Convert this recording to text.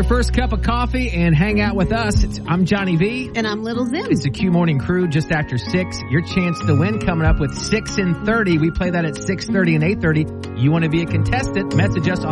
first cup of coffee and hang out with us. I'm Johnny V. And I'm Little Zim. It's the Q Morning Crew just after 6. Your chance to win coming up with 6 and 30. We play that at 6:30 and 8:30. You want to be a contestant? Message us on